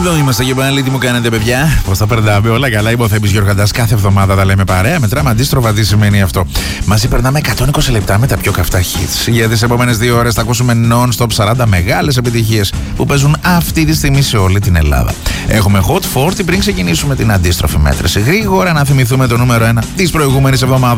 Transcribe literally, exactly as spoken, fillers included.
Εδώ είμαστε και πάλι, τι μου κάνετε παιδιά? Πώς τα περνάμε? Όλα καλά, είμαι ο Θέμης Γιώργαντας. Κάθε εβδομάδα τα λέμε παρέα. Μετράμε αντίστροφα, τι σημαίνει αυτό? Μαζί περνάμε εκατόν είκοσι λεπτά με τα πιο καυτά hits. Για τις επόμενες δύο ώρες θα ακούσουμε non-stop σαράντα μεγάλες επιτυχίες που παίζουν αυτή τη στιγμή σε όλη την Ελλάδα. Έχουμε Hot σαράντα πριν ξεκινήσουμε την αντίστροφη μέτρηση. Γρήγορα να θυμηθούμε το νούμερο ένα της προηγούμενης εβδομάδας.